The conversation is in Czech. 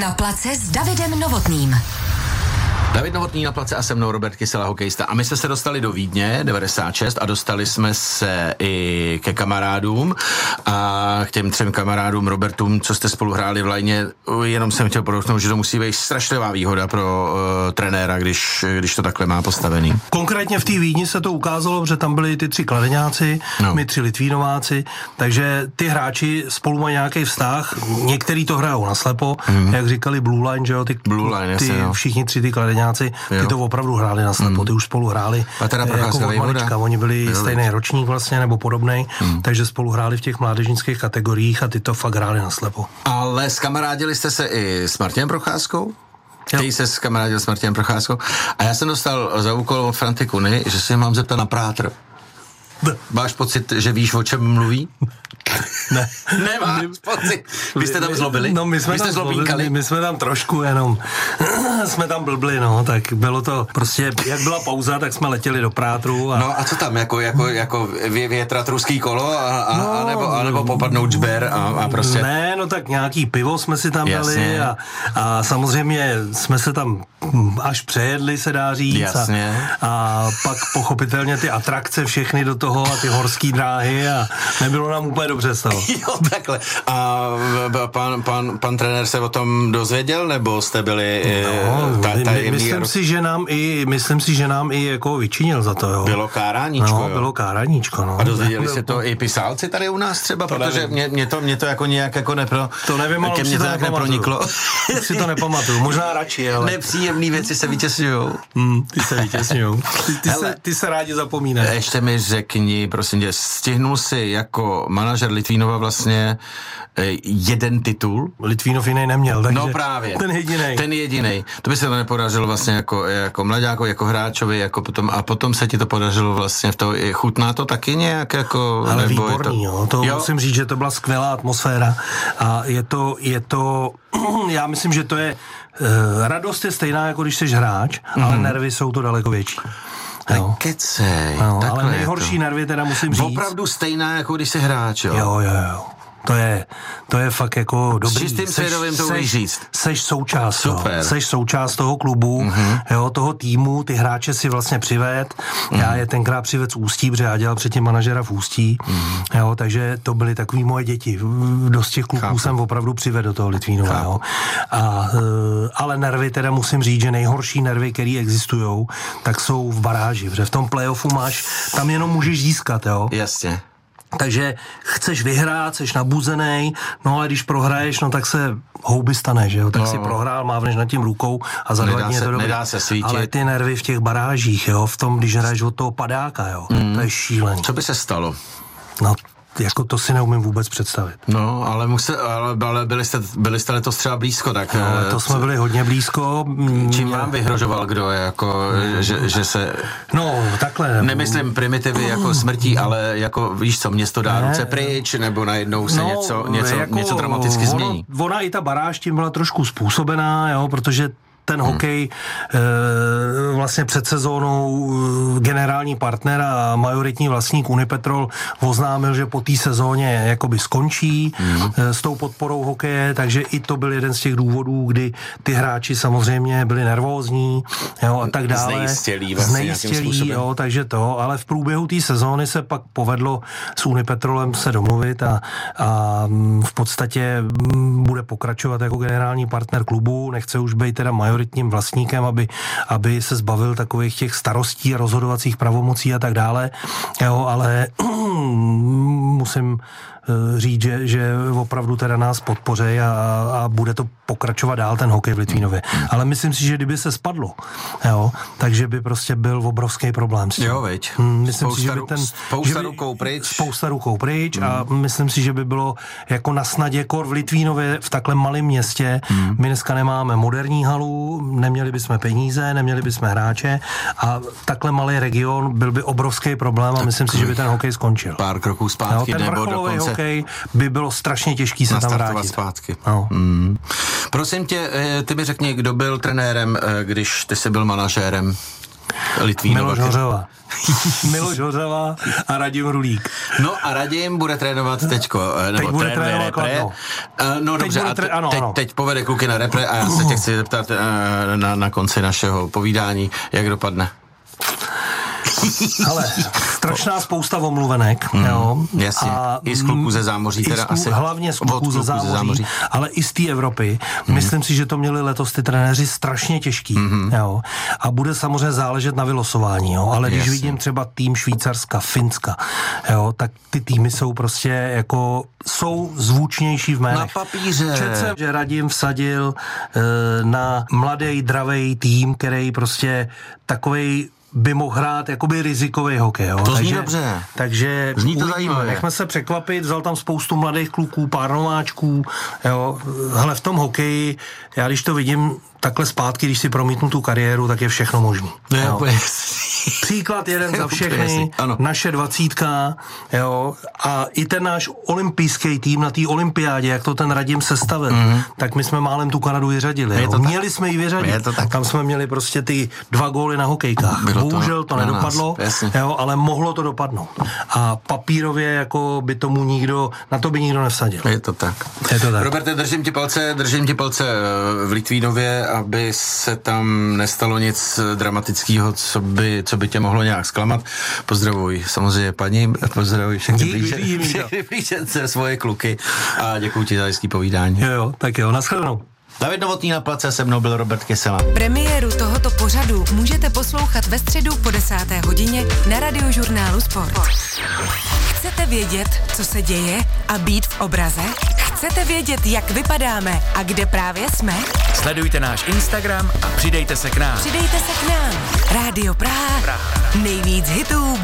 Na place s Davidem Novotným. David Novotný na place a se mnou Robert Kysela, hokejista. A my jsme se dostali do Vídně 96 a dostali jsme se i ke kamarádům a k těm 3 kamarádům Robertům, co jste spolu hráli v lajně. Jenom jsem chtěl podotknout, že to musí být strašlivá výhoda pro trenéra, když to takhle má postavený. Konkrétně v té Vídni se to ukázalo, že tam byli ty 3 Kladeňáci, my 3 Litvínováci, takže ty hráči spolu mají nějaký vztah, některý to hrajou naslepo, jak říkali Blue Line, že jo, ty všichni 3 ty Kladeňáci, ty to opravdu hráli naslepo, ty už spolu hráli jako od malička, oni byli stejný ročník vlastně, nebo podobnej, takže spolu hráli v těch mládežnických kategoriích a ty to fakt hráli naslepo. Ale skamarádili jste se i s Martinem Procházkou? Ty se skamarádil s Martinem Procházkou a já jsem dostal za úkol od Franty Kuny, že se mám zeptat na Prátr. Máš pocit, že víš, o čem mluví? Ne. Nemáš pocit. Vy jste tam zlobili? No, my jsme tam zlobili, my jsme tam trošku jenom jsme tam blbli, no, tak bylo to prostě, jak byla pauza, tak jsme letěli do Prátru. No a co tam, jako větrat ruský kolo a nebo popadnout žber a prostě... Ne, no tak nějaký pivo jsme si tam dali a samozřejmě jsme se tam až přejedli, se dá říct. Jasně. A pak pochopitelně ty atrakce všechny do toho a ty horský dráhy a nebylo nám úplně dobře z toho. Jo, takhle. A pan trenér se o tom dozvěděl, nebo jste byli myslím si, že nám i jako vyčinil za to, jo. Bylo káráníčko, jo. Bylo káráníčko, no. A dozvěděli se to i pisálci tady u nás třeba, protože mě to jako nějak jako to nevím, ale mě to nějak neproniklo. Už si to nepamatuju, možná radši, ale... Nepříjemný věci se vytěsňujou. Ty se vytěsňujou. Ty se rádi zapomínají. Ještě mi řekni, prosím tě, stihnul si jako manažer Litvínova vlastně jeden titul? Litvínov jiný neměl, takže... No právě. Ten jedinej. To by se to nepodařilo vlastně jako mlaďákovi, jako hráčovi, potom se ti to podařilo vlastně v toho, chutná to taky nějak jako... Ale výborný, to musím říct, že to byla skvělá atmosféra a je to já myslím, že to je radost je stejná, jako když jsi hráč, ale nervy jsou to daleko větší. Kecej. Ale nejhorší nervy teda musím říct. Opravdu stejná, jako když jsi hráč, jo? Jo. To je fakt jako dobrý. S čistým svědomím to můžeš říct. Seš součást toho klubu, jo, toho týmu, ty hráče si vlastně přived. Já je tenkrát přived z Ústí, protože já dělal předtím manažera v Ústí, jo, takže to byly takový moje děti. Dost těch kluků jsem opravdu přived do toho Litvínova, jo. Ale nervy teda musím říct, že nejhorší nervy, které existujou, tak jsou v baráži, protože v tom playoffu tam jenom můžeš získat, jo. Jasně. Takže chceš vyhrát, jsi nabuzenej, no ale když prohraješ, no tak se houby stane, že jo, tak si prohrál, mávneš nad tím rukou a za 2 dní je to dobrý. Nedá se svítit. Ale ty nervy v těch barážích, jo, v tom, když hraješ od toho padáka, jo, to je šílený. Co by se stalo? No, jako to si neumím vůbec představit. No, ale byli jste letos třeba blízko, tak... No, to jsme byli hodně blízko. Čím vám vyhrožoval, kdo je, jako, že se... No, takhle. Nemyslím primitivy jako smrtí, ale jako, víš co, město dá ruce pryč, nebo najednou se něco dramaticky změní. Ona i ta baráž tím byla trošku způsobená, jo, protože ten hokej vlastně před sezónou generální partner a majoritní vlastník Unipetrol oznámil, že po té sezóně jakoby skončí s tou podporou hokeje, takže i to byl jeden z těch důvodů, kdy ty hráči samozřejmě byli nervózní, jo, a tak dále. Znejistělí, jo, takže to, ale v průběhu té sezóny se pak povedlo s Unipetrolem se domluvit a v podstatě bude pokračovat jako generální partner klubu, nechce už být teda majoritním vlastníkem, aby se zbavil takových těch starostí a rozhodovacích pravomocí a tak dále. Jo, ale musím říct, že opravdu teda nás podpoří a bude to pokračovat dál ten hokej v Litvínově. Ale myslím si, že kdyby se spadlo, jo, takže by prostě byl obrovský problém s tím. Jo, veď. Myslím si, že by spousta rukou pryč a myslím si, že by bylo jako na snadě kor v Litvínově v takhle malém městě. My dneska nemáme moderní halu, neměli bychom peníze, neměli bychom hráče a takhle malý region byl by obrovský problém a myslím si, že by ten hokej skončil. Pár kroků zpátky, ten nebo dokonce hokej by bylo strašně těžký se tam vrátit. Zpátky. No. Prosím tě, ty mi řekni, kdo byl trenérem, když ty jsi byl manažérem? Litvínova. Miloš Hořava a Radim Rulík. No a Radim bude trénovat teďko, nebo bude trénuje trénovat repre. No dobře, teď povede kluky na repre a já se tě chci zeptat na konci našeho povídání, jak dopadne. Ale strašná spousta omluvenek, jo. Jasně, i z kluků ze zámoří teda asi. Hlavně z kluků ze zámoří, ale i z té Evropy. Myslím si, že to měli letos ty trenéři strašně těžký, jo. A bude samozřejmě záležet na vylosování, jo. Ale když vidím třeba tým Švýcarska, Finska, jo, tak ty týmy jsou prostě jako, jsou zvučnější v jménech. Na papíře. Četl jsem, že Radim vsadil na mladý, dravej tým, který prostě takovej by mohl hrát jakoby rizikový hokej. Jo? To zní dobře. Takže zní to zajímavé. Nechme se překvapit, vzal tam spoustu mladých kluků, pár nováčků. Jo? Hele, v tom hokeji, já když to vidím takhle zpátky, když si promítnu tu kariéru, tak je všechno možný. Příklad jeden za všechny, naše 20, jo, a i ten náš olympijský tým na té olympiádě, jak to ten Radim sestavil, tak my jsme málem tu Kanadu vyřadili. Měli jsme ji vyřadit. Tam jsme měli prostě ty 2 góly na hokejkách. Bohužel to nedopadlo, jo, ale mohlo to dopadnout. A papírově jako by tomu na to by nikdo nevsadil. Je to tak. Roberte, držím ti palce v Litvínově, aby se tam nestalo nic dramatického, co by tě mohlo nějak zklamat. Pozdravuj samozřejmě paní, pozdravuj všechny blížence, svoje kluky a děkuji ti za hezký povídání. Jo, tak jo, nashledanou. David Novotný na place, se mnou byl Robert Kysela. Premiéru tohoto pořadu můžete poslouchat ve středu po 10. hodině na Radiožurnálu Sport. Chcete vědět, co se děje a být v obraze? Chcete vědět, jak vypadáme a kde právě jsme? Sledujte náš Instagram a přidejte se k nám. Rádio Praha. Nejvíc hitů